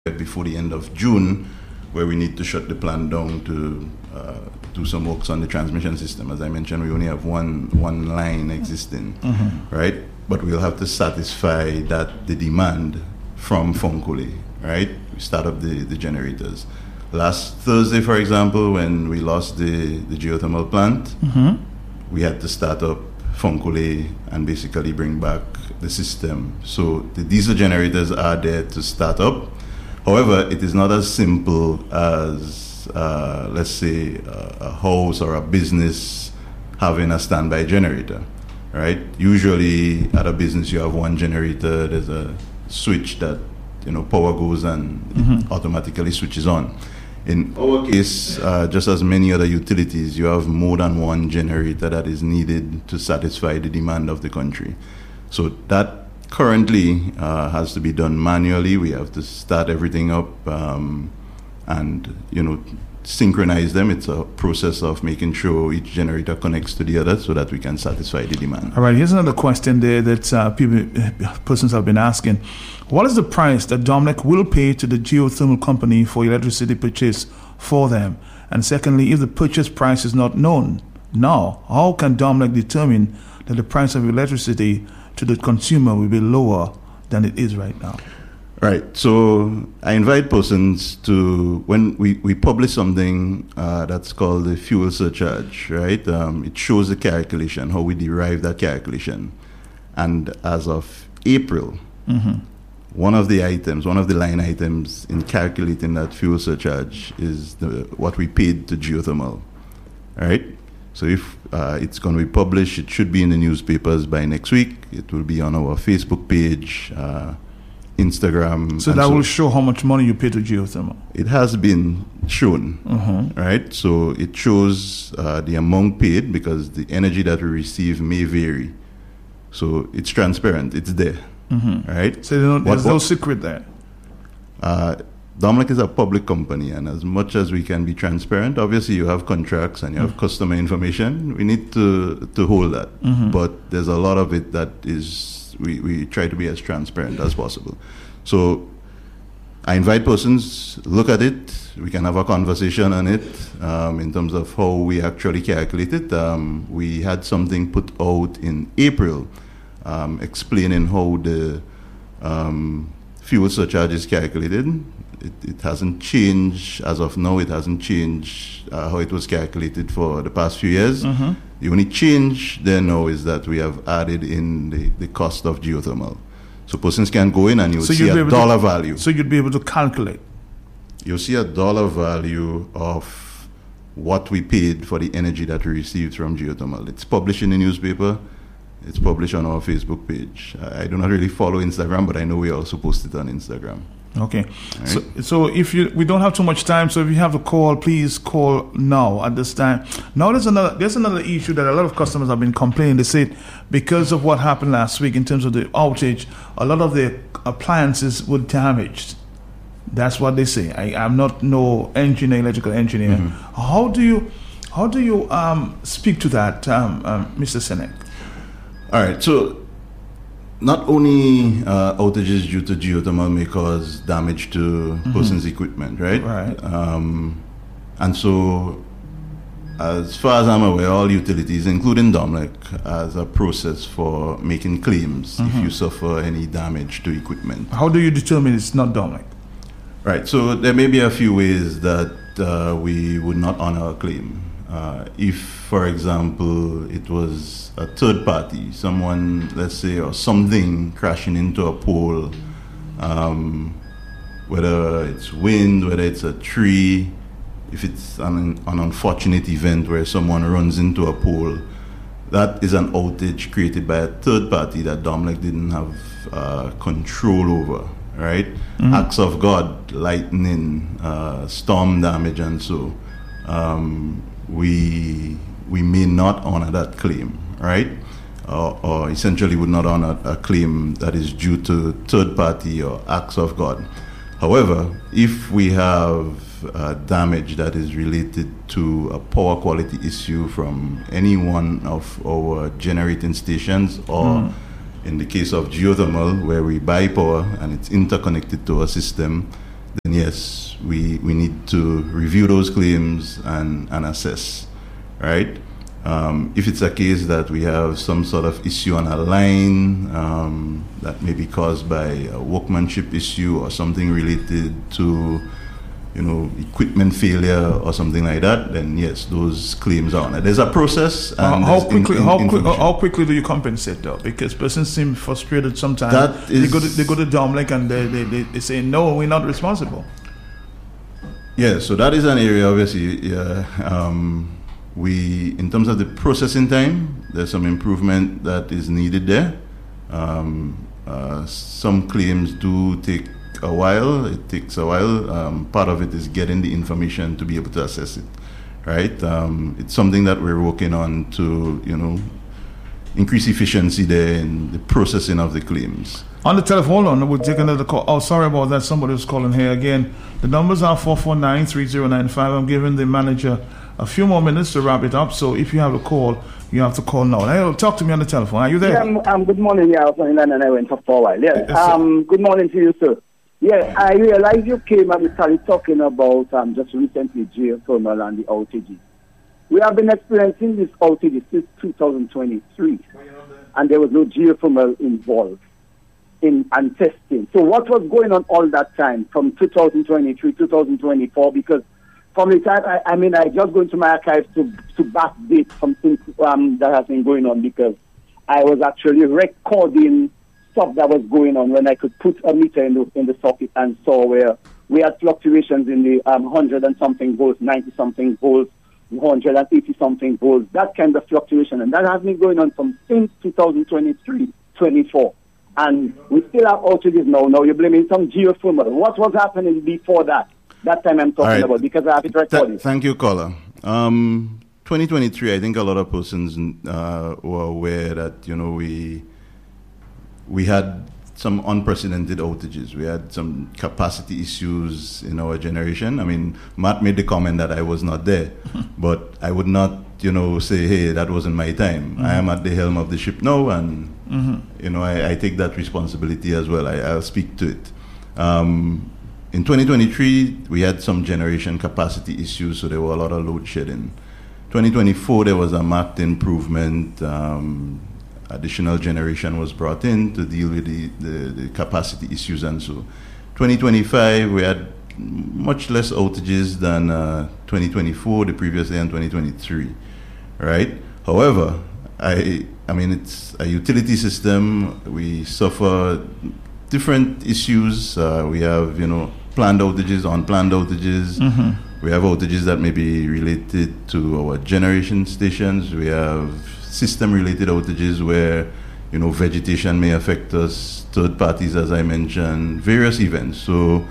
before the end of June, where we need to shut the plant down to do some works on the transmission system. As I mentioned, we only have one line existing, right? But we'll have to satisfy the demand from Fonkole, right? We start up the generators. Last Thursday, for example, when we lost the geothermal plant, we had to start up Fonkole and basically bring back the system. So the diesel generators are there to start up. However, it is not as simple as, let's say, a house or a business having a standby generator, right? Usually at a business you have one generator, there's a switch that, power goes and it automatically switches on. In our case, just as many other utilities, you have more than one generator that is needed to satisfy the demand of the country. So that currently has to be done manually. We have to start everything up and, synchronize them. It's a process of making sure each generator connects to the other so that we can satisfy the demand. All right, here's another question there that persons have been asking. What is the price that Dominic will pay to the geothermal company for electricity purchase for them? And secondly, if the purchase price is not known now, how can Dominic determine that the price of electricity to the consumer will be lower than it is right now? Right. So I invite persons to, when we publish something that's called the fuel surcharge, right? It shows the calculation, how we derive that calculation. And as of April, one of the line items in calculating that fuel surcharge is what we paid to geothermal, right? So if it's going to be published, it should be in the newspapers by next week. It will be on our Facebook page, Instagram. So that will show how much money you pay to geothermal. It has been shown, right? So it shows the amount paid because the energy that we receive may vary. So it's transparent. It's there, right? So there's no secret there. Dominic is a public company, and as much as we can be transparent, obviously you have contracts and you have customer information. We need to hold that. But there's a lot of it that is, we try to be as transparent as possible. So I invite persons, look at it. We can have a conversation on it in terms of how we actually calculate it. We had something put out in April explaining how the fuel surcharge is calculated. It hasn't changed as of now. It hasn't changed how it was calculated for the past few years. The only change there now is that we have added in the cost of geothermal. So persons can go in and you'll see a dollar value. So you'd be able to calculate. You'll see a dollar value of what we paid for the energy that we received from geothermal. It's published in the newspaper. It's published on our Facebook page. I do not really follow Instagram, but I know we also post it on Instagram. Okay. Right. So if we don't have too much time, so if you have a call, please call now at this time. Now there's another issue that a lot of customers have been complaining. They said because of what happened last week in terms of the outage, a lot of the appliances were damaged. That's what they say. I'm not no electrical engineer. How do you speak to that, Mr. Senek? All right. So not only outages due to geothermal may cause damage to person's equipment, right? Right. And so, as far as I'm aware, all utilities, including Dominic, has a process for making claims if you suffer any damage to equipment. How do you determine it's not Dominic? Right. So there may be a few ways that we would not honor a claim. If, for example, it was a third party, someone, let's say, or something crashing into a pole, whether it's wind, whether it's a tree, if it's an unfortunate event where someone runs into a pole, that is an outage created by a third party that Dominic didn't have control over, right? Acts of God, lightning, storm damage, and so we may not honor that claim, right? Or essentially would not honor a claim that is due to third party or acts of God. However, if we have damage that is related to a power quality issue from any one of our generating stations, or in the case of geothermal, where we buy power and it's interconnected to a system, then yes, we need to review those claims and assess, right? If it's a case that we have some sort of issue on a line that may be caused by a workmanship issue or something related to, equipment failure or something like that, then yes, those claims are on it. There's a process. And how quickly do you compensate though? Because persons seem frustrated sometimes. They go to Domlec and they say, no, we're not responsible. Yeah, so that is an area, obviously. We, in terms of the processing time, there's some improvement that is needed there. Some claims do take a while. It takes a while. Part of it is getting the information to be able to assess it, right? It's something that we're working on to, increase efficiency there in the processing of the claims. On the telephone, we'll take another call. Oh, sorry about that. Somebody was calling here again. The numbers are 449-3095. I'm giving the manager a few more minutes to wrap it up. So if you have a call, you have to call now. Hey, talk to me on the telephone. Are you there? Yeah, good morning. Yeah, I was in London and I went up for a while. Yeah. Yes, good morning to you, sir. Yeah, I realized you came and we started talking about just recently geothermal and the outages. We have been experiencing this outage since 2023, and there was no geothermal involved in and testing. So what was going on all that time from 2023, 2024? Because from the time, I just go into my archives to backdate something that has been going on, because I was actually recording stuff that was going on when I could put a meter in the socket and saw where we had fluctuations in the 100 and something volts, 90 something volts, 180 something volts, that kind of fluctuation. And that has been going on since 2023, 24. And we still have outages now. Now you're blaming some geothermal. What was happening before that? That time I'm talking about, because I have it recorded. Thank you, caller. 2023, I think a lot of persons were aware that, we had some unprecedented outages. We had some capacity issues in our generation. I mean, Matt made the comment that I was not there, but I would not, say, hey, that wasn't my time. I am at the helm of the ship now, and, I take that responsibility as well. I'll speak to it. In 2023, we had some generation capacity issues, so there were a lot of load shedding. 2024, there was a marked improvement. Additional generation was brought in to deal with the capacity issues and so. 2025, we had much less outages than 2024, the previous year, and 2023, right? However, it's a utility system. We suffer different issues. We have, planned outages, unplanned outages. We have outages that may be related to our generation stations. We have system-related outages where, vegetation may affect us, third parties, as I mentioned, various events. So,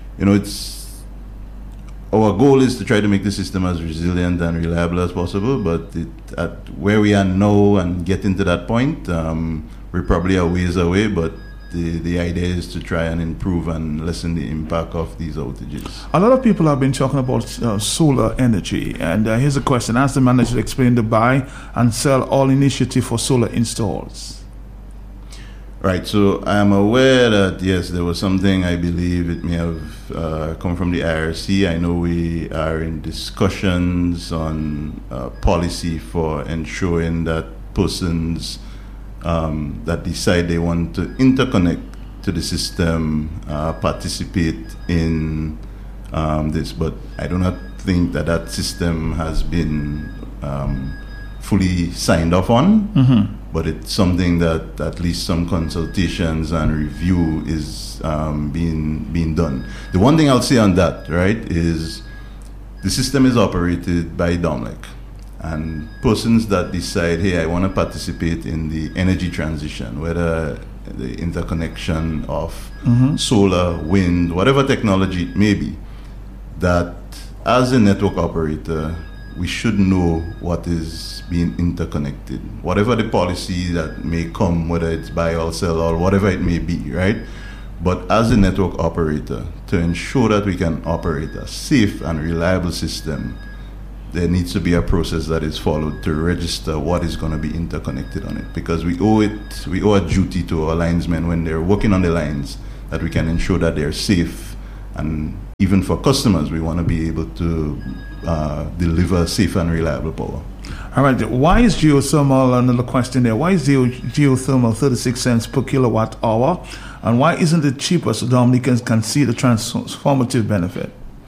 our goal is to try to make the system as resilient and reliable as possible, but at where we are now and getting to that point, we're probably a ways away, but the idea is to try and improve and lessen the impact of these outages. A lot of people have been talking about solar energy, and here's a question. Ask the manager to explain the buy and sell all initiative for solar installs. Right, so I am aware that, yes, there was something, I believe it may have come from the IRC. I know we are in discussions on policy for ensuring that persons that decide they want to interconnect to the system participate in this, but I do not think that system has been fully signed off on, but it's something that at least some consultations and review is being done. The one thing I'll say on that, right, is the system is operated by Domlec. And persons that decide, hey, I want to participate in the energy transition, whether the interconnection of solar, wind, whatever technology it may be, that as a network operator, we should know what is being interconnected. Whatever the policy that may come, whether it's buy or sell or whatever it may be, right? But as a network operator, to ensure that we can operate a safe and reliable system, there needs to be a process that is followed to register what is going to be interconnected on it, because we owe a duty to our linesmen when they're working on the lines, that we can ensure that they're safe And even for customers, we want to be able to deliver safe and reliable power. All right. Why is geothermal, another question there, why is geothermal 36 cents per kilowatt hour? And why isn't it cheaper so Dominicans can see the transformative benefit?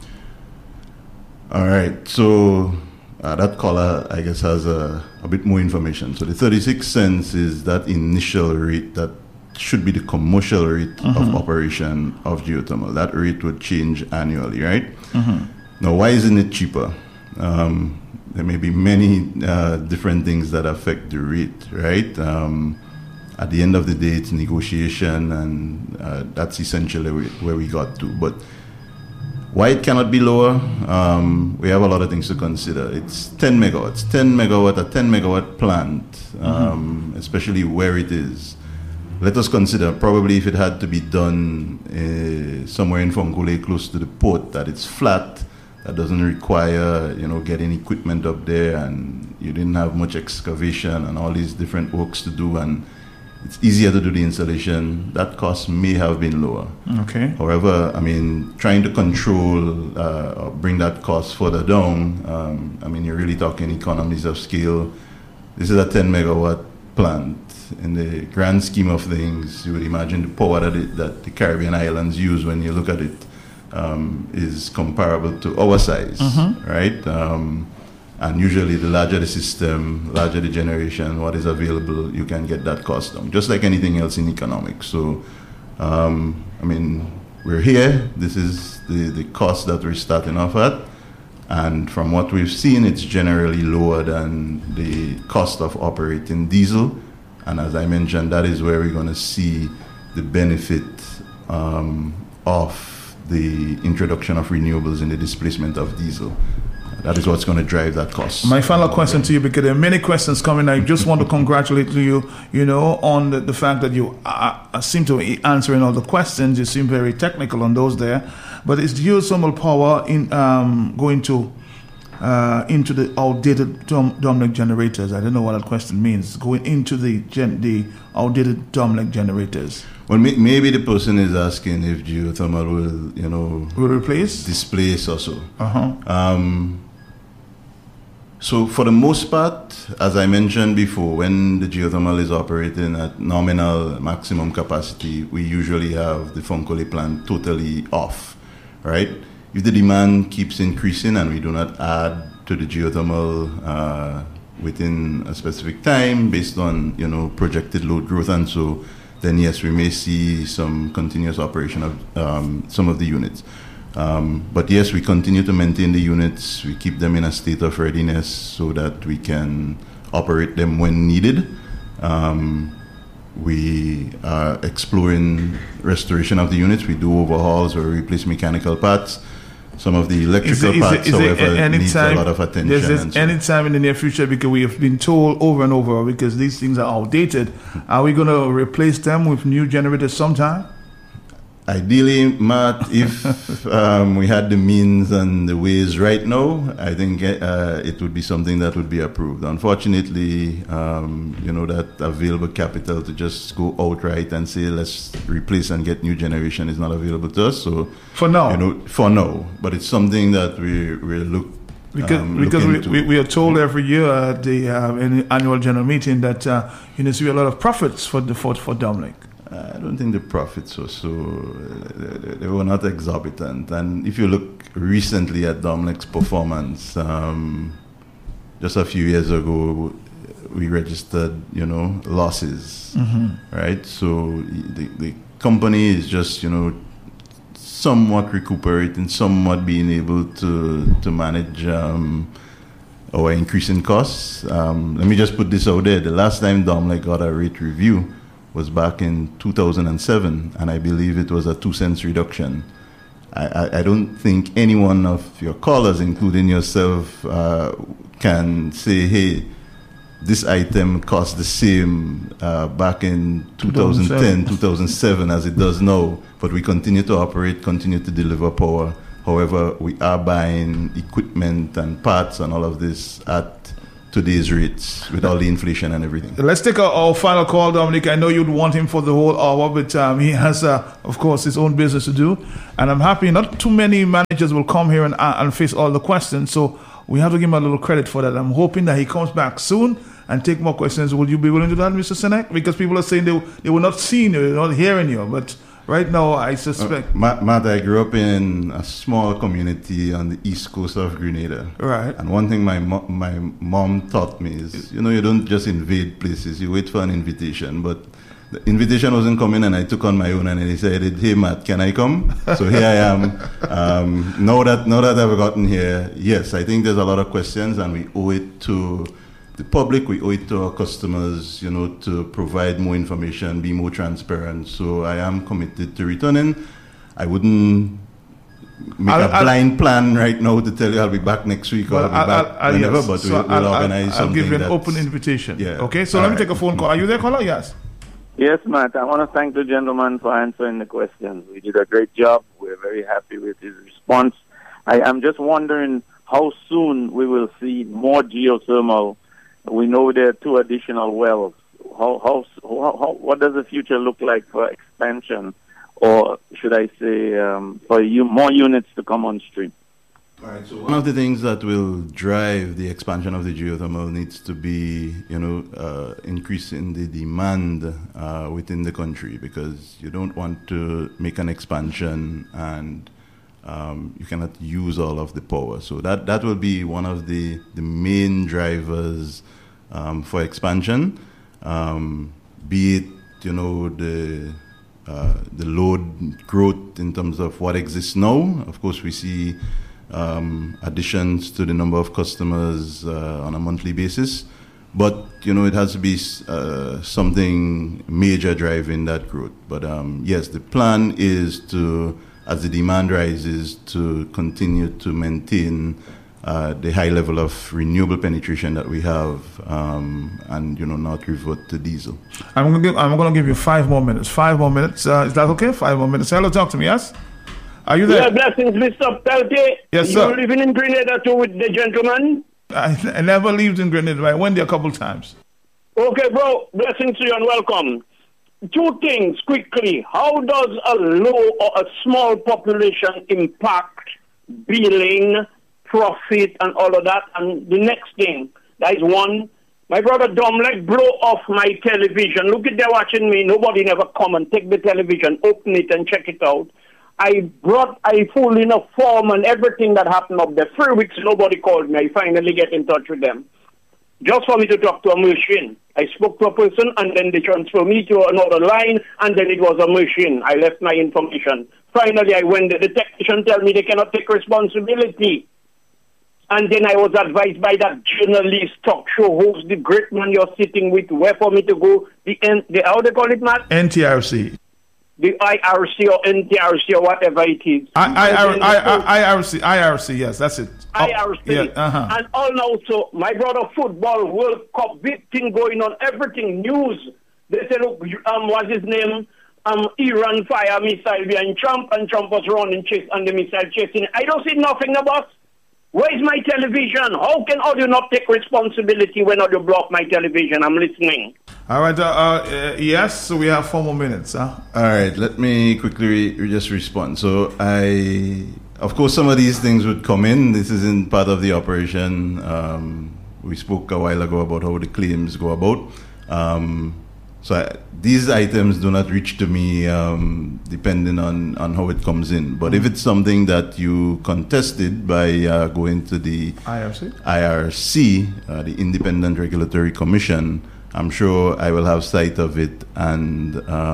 All right. So that caller, I guess, has a bit more information. So the 36 cents is that initial rate that should be the commercial rate of operation of geothermal. That rate would change annually, right? Now, why isn't it cheaper? There may be many different things that affect the rate, right? At the end of the day, it's negotiation, and that's essentially where we got to. But why it cannot be lower? We have a lot of things to consider. It's 10 megawatts. 10 megawatt, a 10 megawatt plant, especially where it is. Let us consider, probably if it had to be done somewhere in Fonkole, close to the port, that it's flat, that doesn't require, getting equipment up there, and you didn't have much excavation and all these different works to do, and it's easier to do the installation. That cost may have been lower. Okay. However, trying to control or bring that cost further down, you're really talking economies of scale. This is a 10 megawatt plant. In the grand scheme of things, you would imagine the power that the Caribbean islands use, when you look at it, is comparable to our size, right? And usually the larger the system, larger the generation, what is available, you can get that cost down, just like anything else in economics. So, we're here. This is the cost that we're starting off at. And from what we've seen, it's generally lower than the cost of operating diesel. And as I mentioned, that is where we're going to see the benefit of the introduction of renewables in the displacement of diesel. That is what's going to drive that cost. My final question to you, because there are many questions coming. I just want to congratulate you, on the fact that you seem to be answering all the questions. You seem very technical on those there. But is geothermal power going to into the outdated Domlec generators? I don't know what that question means. Going into the outdated Domlec generators. Well, maybe the person is asking if geothermal will replace, displace or so. So for the most part, as I mentioned before, when the geothermal is operating at nominal maximum capacity, we usually have the Fonkole plant totally off, right? If the demand keeps increasing and we do not add to the geothermal within a specific time based on projected load growth, and so then yes, we may see some continuous operation of some of the units. But yes, we continue to maintain the units. We keep them in a state of readiness so that we can operate them when needed. We are exploring restoration of the units. We do overhauls or replace mechanical parts. Some of the electrical parts, however, needs a lot of attention. Is there any time in the near future, because we have been told over and over, because these things are outdated, are we going to replace them with new generators sometime? Ideally, Matt, if we had the means and the ways right now, I think it would be something that would be approved. Unfortunately, that available capital to just go outright and say, let's replace and get new generation is not available to us. So for now, but it's something that we look. Because we are told every year at the annual general meeting that you see a lot of profits for Domlec. I don't think the profits were they were not exorbitant. And if you look recently at Domlec's performance, just a few years ago, we registered, losses, right? So the company is just, somewhat recuperating, somewhat being able to manage our increasing costs. Let me just put this out there. The last time Domlec got a rate review was back in 2007, and I believe it was a 2 cents reduction. I don't think any one of your callers, including yourself, can say, hey, this item cost the same back in 2010, 2007 as it does now, but we continue to operate, continue to deliver power. However, we are buying equipment and parts and all of this at today's rates with all the inflation and everything. Let's take our final call, Dominic. I know you'd want him for the whole hour, but he has, of course, his own business to do. And I'm happy not too many managers will come here and face all the questions. So we have to give him a little credit for that. I'm hoping that he comes back soon and take more questions. Would you be willing to do that, Mr. Sinek? Because people are saying they were not seeing you, they're not hearing you. But right now, I suspect. Matt, I grew up in a small community on the east coast of Grenada. Right. And one thing my mom taught me is, you don't just invade places, you wait for an invitation. But the invitation wasn't coming, and I took on my own and I decided, hey, Matt, can I come? So here I am. Now that I've gotten here, yes, I think there's a lot of questions, and we owe it to the public, we owe it to our customers, to provide more information, be more transparent. So I am committed to returning. I wouldn't make a blind plan right now to tell you I'll be back next week or I'll be back whenever, yes. But we'll organize something. I'll give you an open invitation. Yeah. Okay, so let me take a phone call. Are you there, caller? Yes. Yes, Matt. I want to thank the gentleman for answering the questions. We did a great job. We're very happy with his response. I'm just wondering how soon we will see more geothermal. We know there are 2 additional wells. What does the future look like for expansion, or should I say, for more units to come on stream? All right. So one of the things that will drive the expansion of the geothermal needs to be, increase in the demand within the country, because you don't want to make an expansion and you cannot use all of the power. So that will be one of the main drivers for expansion, be it the load growth in terms of what exists now. Of course, we see additions to the number of customers on a monthly basis, but it has to be something major driving that growth. But yes, the plan is to, as the demand rises, to continue to maintain the high level of renewable penetration that we have, and not revert to diesel. I'm going to give you 5 more minutes. 5 more minutes. Is that okay? 5 more minutes. Hello, talk to me. Yes. Are you there? Yeah, blessings, Mr. Peltier. Yes, sir. You living in Grenada too with the gentleman? I never lived in Grenada. I went there a couple times. Okay, bro. Blessings to you and welcome. 2 things quickly. How does a low or a small population impact billing, profit, and all of that? And the next thing, that is one. My brother Dom, blow off my television. Look at they're watching me. Nobody never come and take the television, open it and check it out. I filled in a form and everything that happened up there. 3 weeks, nobody called me. I finally get in touch with them. Just for me to talk to a machine. I spoke to a person and then they transferred me to another line and then it was a machine. I left my information. Finally, I went there. The technician told me they cannot take responsibility. And then I was advised by that journalist, talk show host, the great man you're sitting with, where for me to go, how they call it, Matt? NTRC. The IRC or NTRC or whatever it is. IRC, yes, that's it. IRC. Yeah, And all also, my brother, football, World Cup, big thing going on, everything, news. They said, look, what's his name? Iran fire missile behind Trump, and Trump was running chase and the missile chasing. I don't see nothing about. Where is my television? How can audio not take responsibility when audio block my television? I'm listening. All right. Yes, so we have 4 more minutes. All right. Let me quickly just respond. So of course, some of these things would come in. This isn't part of the operation. We spoke a while ago about how the claims go about. These items do not reach to me depending on how it comes in. But if it's something that you contested by going to the IRC, the Independent Regulatory Commission, I'm sure I will have sight of it, and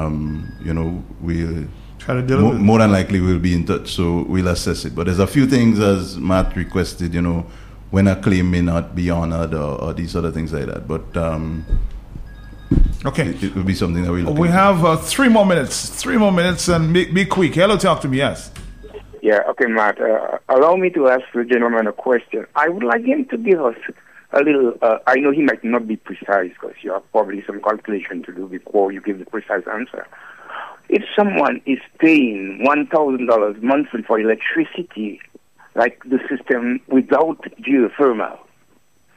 we'll try to deal with it. More than likely we'll be in touch, so we'll assess it. But there's a few things, as Matt requested, when a claim may not be honored or these other things like that. But okay, it will be something that we'll look We into. have 3 more minutes. 3 more minutes, and be quick. Hello, talk to me. Yes. Yeah, okay, Matt. Allow me to ask the gentleman a question. I would like him to give us a little, I know he might not be precise because you have probably some calculation to do before you give the precise answer. If someone is paying $1,000 monthly for electricity, like the system without geothermal,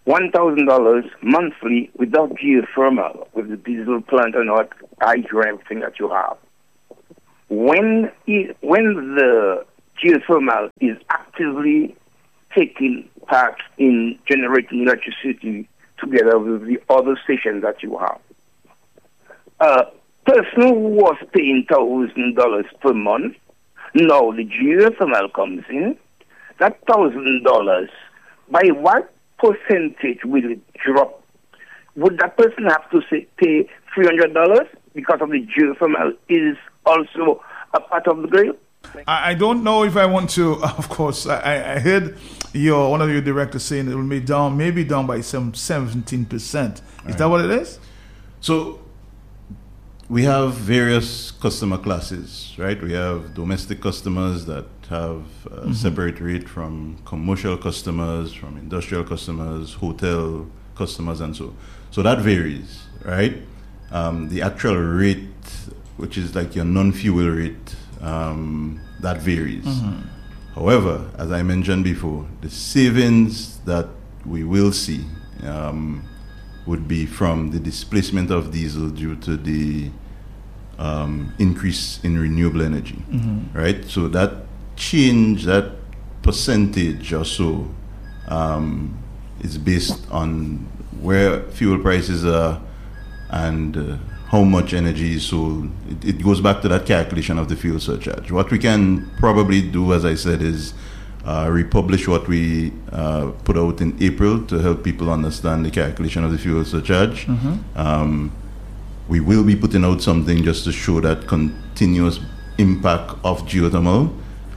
$1,000 monthly without geothermal, with the diesel plant and all hydro and everything that you have. When the geothermal is actively taking part in generating electricity together with the other stations that you have, a person who was paying $1,000 per month, now the geothermal comes in, that $1,000, by what percentage will it drop? Would that person have to pay $300 because of the geothermal is also a part of the grid? I don't know if I want to. Of course, I heard one of your directors saying it will be down, maybe down by some 17%. Is that what it is? So we have various customer classes, right? We have domestic customers that have a separate rate from commercial customers, from industrial customers, hotel customers, and so that varies, right? The actual rate, which is like your non-fuel rate, that varies. However, as I mentioned before, the savings that we will see would be from the displacement of diesel due to the increase in renewable energy, right? So that change, that percentage or so, is based on where fuel prices are and how much energy is sold. It goes back to that calculation of the fuel surcharge. What we can probably do, as I said, is republish what we put out in April to help people understand the calculation of the fuel surcharge. We will be putting out something just to show that continuous impact of geothermal.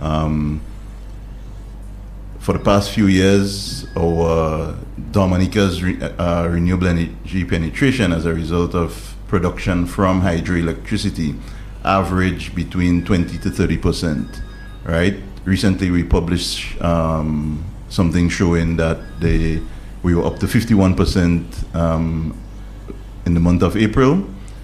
For the past few years, our Dominica's renewable energy penetration as a result of production from hydroelectricity average between 20 to 30%, right? Recently we published something showing that we were up to 51% in the month of April.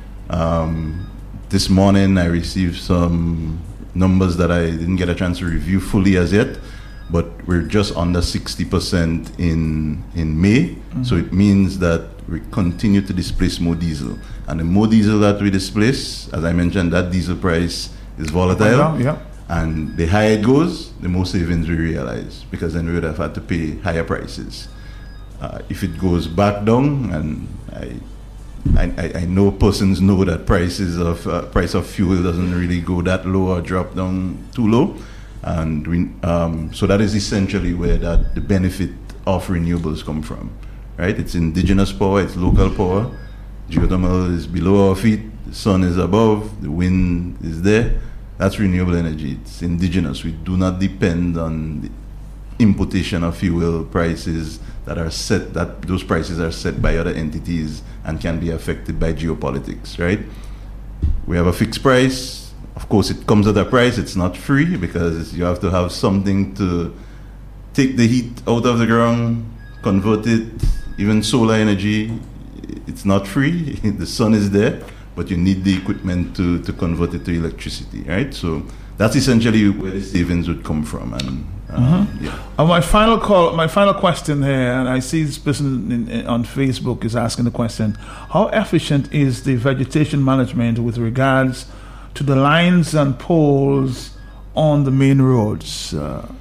This morning I received some numbers that I didn't get a chance to review fully as yet, but we're just under 60% in May. So it means that we continue to displace more diesel. And the more diesel that we displace, as I mentioned, that diesel price is volatile. And the higher it goes, the more savings we realize, because then we would have had to pay higher prices. If it goes back down, and I know persons know that price of fuel doesn't really go that low or drop down too low, and so that is essentially where the benefit of renewables come from, right? It's indigenous power, it's local power. Geothermal is below our feet, the sun is above, the wind is there. That's renewable energy. It's indigenous. We do not depend on the importation of fuel prices that are set, that those prices are set by other entities and can be affected by geopolitics, right? We have a fixed price. Of course, it comes at a price. It's not free because you have to have something to take the heat out of the ground, convert it. Even solar energy, it's not free. The sun is there, but you need the equipment to convert it to electricity, right? So that's essentially where the savings would come from. And my final question here, and I see this person on Facebook is asking the question: how efficient is the vegetation management with regards to the lines and poles on the main roads?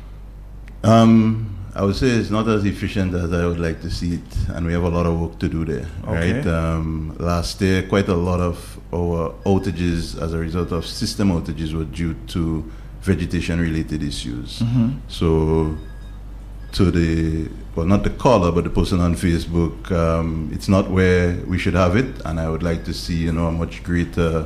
I would say it's not as efficient as I would like to see it, and we have a lot of work to do there. Okay. Right? Last year, quite a lot of our outages as a result of system outages were due to vegetation-related issues. So, not the caller, but the person on Facebook, it's not where we should have it, and I would like to see, a much greater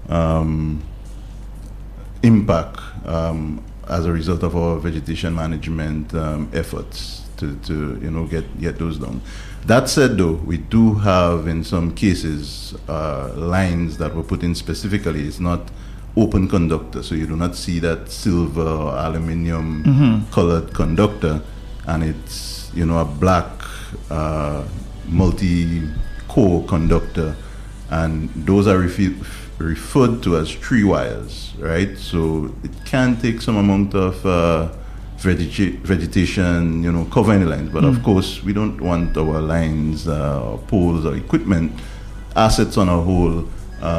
impact as a result of our vegetation management efforts to get those done. That said, though, we do have in some cases lines that were put in specifically. It's not open conductor, so you do not see that silver or aluminium colored conductor, and it's a black multi-core conductor, and those are referred to as tree wires, right? So it can take some amount of vegetation, cover any lines. But of course, we don't want our lines, poles, or equipment, assets on a whole,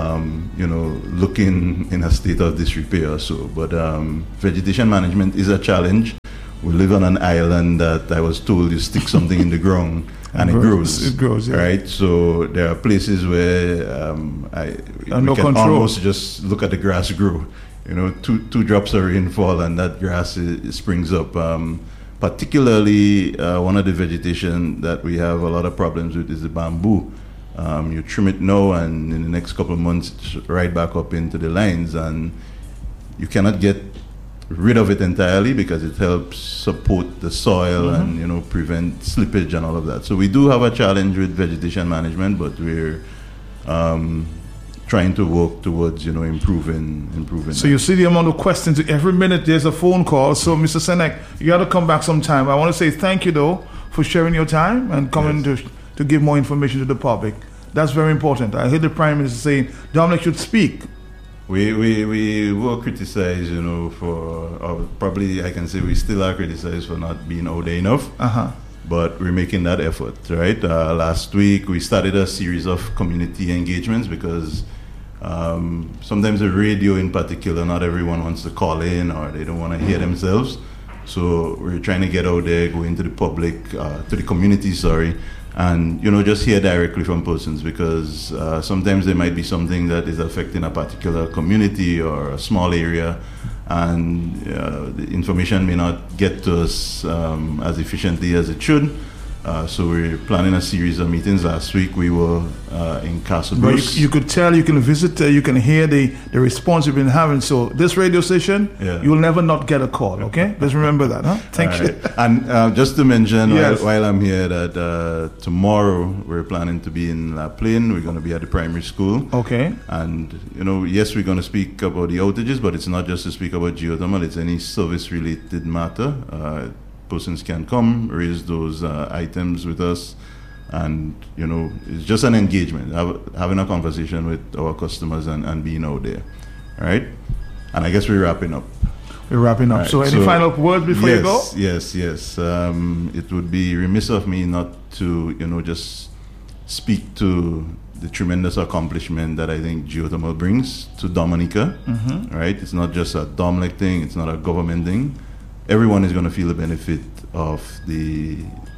looking in a state of disrepair or so. But vegetation management is a challenge. We live on an island that I was told you stick something in the ground and it grows. It grows, yeah. Right? So there are places where we can control. almost just look at the grass grow. Two drops of rainfall and that grass springs up. Particularly, one of the vegetation that we have a lot of problems with is the bamboo. You trim it now, and in the next couple of months, it's right back up into the lines, and you cannot get rid of it entirely because it helps support the soil and prevent slippage and all of that. So we do have a challenge with vegetation management, but we're trying to work towards improving. So you see the amount of questions every minute. There's a phone call. So Mr. Senek, you got to come back sometime. I want to say thank you though for sharing your time and coming to give more information to the public. That's very important. I heard the Prime Minister saying Dominic should speak. We were criticized, for probably I can say we still are criticized for not being out there enough. But we're making that effort, right? Last week we started a series of community engagements because sometimes the radio in particular, not everyone wants to call in or they don't want to hear themselves. So we're trying to get out there, go into the public, to the community, and just hear directly from persons, because sometimes there might be something that is affecting a particular community or a small area, and the information may not get to us as efficiently as it should. So we're planning a series of meetings. Last week we were in Castle Bruce. You could tell, you can visit, you can hear the response you've been having. So this radio station, you will never not get a call, okay? Just remember that, huh? Thank you. And just to mention, while I'm here, that tomorrow we're planning to be in La Plaine. We're going to be at the primary school. Okay. And, yes, we're going to speak about the outages, but it's not just to speak about geothermal. It's any service-related matter. Persons can come, raise those items with us, and it's just an engagement, having a conversation with our customers and being out there, right? And I guess we're wrapping up. Right, so any final words before you go? Yes. It would be remiss of me not to just speak to the tremendous accomplishment that I think geothermal brings to Dominica, right? It's not just a Domlec thing, it's not a government thing. Everyone is going to feel the benefit of the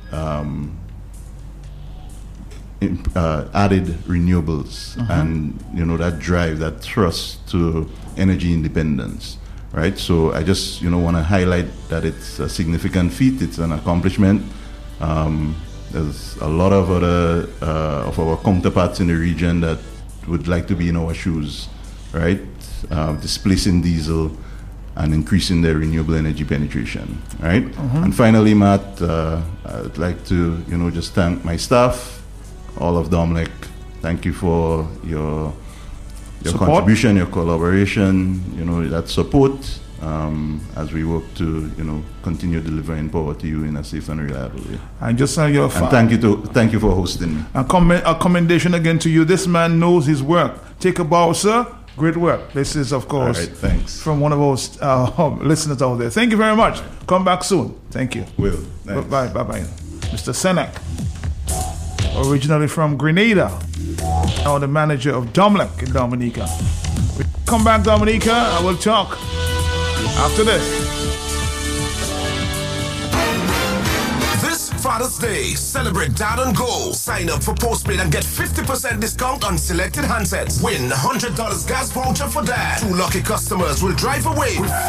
added renewables and that drive, that thrust to energy independence, right? So I just want to highlight that it's a significant feat. It's an accomplishment. There's a lot of other of our counterparts in the region that would like to be in our shoes, right? Displacing diesel and increasing their renewable energy penetration, right? And finally, Matt, I'd like to, just thank my staff, all of Domlec. Thank you for your contribution, your collaboration, that support as we work to, continue delivering power to you in a safe and reliable way. And just thank you for hosting me. A commendation again to you. This man knows his work. Take a bow, sir. Great work. This is, of course, thanks. From one of our listeners out there. Thank you very much. Come back soon. Thank you. Will. Bye-bye. Mr. Senek, originally from Grenada, now the manager of Domlec in Dominica. We come back, Dominica. I will talk after this. Father's Day. Celebrate Dad and Go. Sign up for postpaid and get 50% discount on selected handsets. Win $100 gas voucher for Dad. 2 lucky customers will drive away with